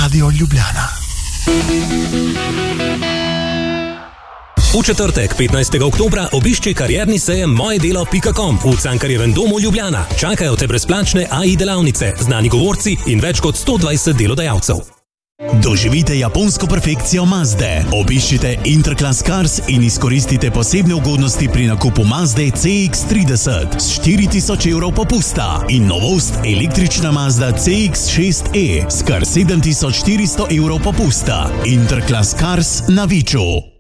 Radio Ljubljana. V četrtek, 15. oktobra, obišči karierni sejem mojedelo.com v Cankarjevem domu Ljubljana. Čakajo te brezplačne AI delavnice, znani govorci in več kot 120 delodajalcev. Doživite japonsko perfekcijo Mazde. Obiščite Interclass Cars in izkoristite posebne ugodnosti pri nakupu Mazde CX-30 s 4000 evrov popusta in novost električna Mazda CX-6e s kar 7400 evrov popusta. Interclass Cars na Viču.